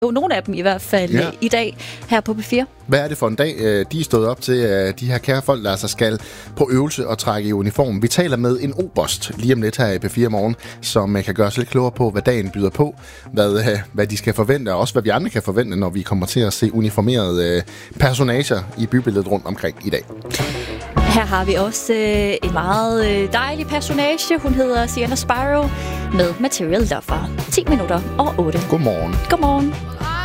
Jo, nogle af dem i hvert fald i dag her på P4. Hvad er det for en dag, de er stået op til, de her kære folk, der altså skal på øvelse og trække i uniform? Vi taler med en oberst lige om lidt her i P4 Morgen, som kan gøre os lidt klogere på, hvad dagen byder på, hvad de skal forvente, og også hvad vi andre kan forvente, når vi kommer til at se uniformerede personager i bybilledet rundt omkring i dag. Her har vi også en meget dejlig personage. Hun hedder Sienna Spyro med Material Lover. 10 minutter over 8. Godmorgen. Godmorgen.